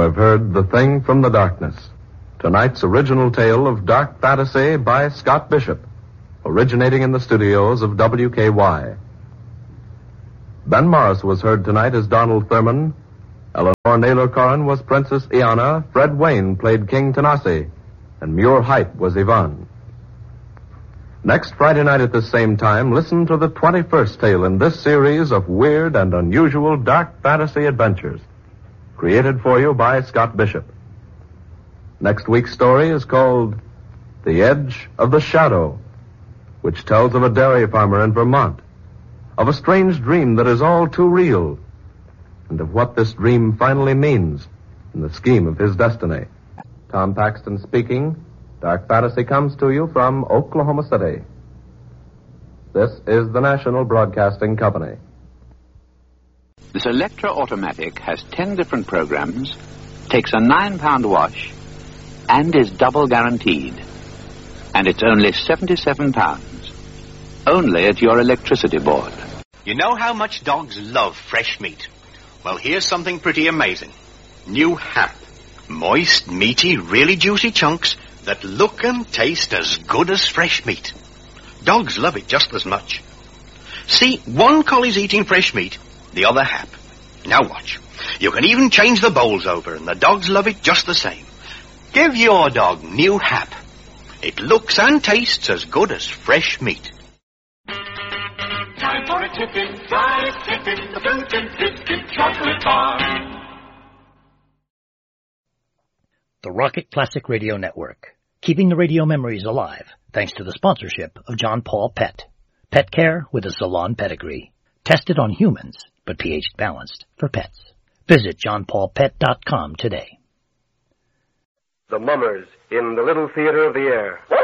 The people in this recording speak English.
have heard The Thing from the Darkness, tonight's original tale of dark fantasy by Scott Bishop, originating in the studios of WKY. Ben Morris was heard tonight as Donald Thurman. Eleanor Naylor-Corrin was Princess Iana. Fred Wayne played King Tanasi. And Muir Height was Ivan. Next Friday night at the same time, listen to the 21st tale in this series of weird and unusual dark fantasy adventures, created for you by Scott Bishop. Next week's story is called The Edge of the Shadow, which tells of a dairy farmer in Vermont, of a strange dream that is all too real, and of what this dream finally means in the scheme of his destiny. Tom Paxton speaking. Dark Fantasy comes to you from Oklahoma City. This is the National Broadcasting Company. This Electra Automatic has 10 different programs, takes a 9-pound wash, and is double guaranteed. And it's only 77 pounds. Only at your electricity board. You know how much dogs love fresh meat? Well, here's something pretty amazing. New Hap. Moist, meaty, really juicy chunks that look and taste as good as fresh meat. Dogs love it just as much. See, one collie's eating fresh meat, the other Hap. Now watch. You can even change the bowls over, and the dogs love it just the same. Give your dog New Hap. It looks and tastes as good as fresh meat. Time for a tiffin, try Tiffin, the fruit and biscuit chocolate bar. The Rocket Classic Radio Network, keeping the radio memories alive thanks to the sponsorship of John Paul Pet. Pet care with a salon pedigree. Tested on humans, but pH balanced for pets. Visit johnpaulpet.com today. The Mummers in the Little Theater of the Air.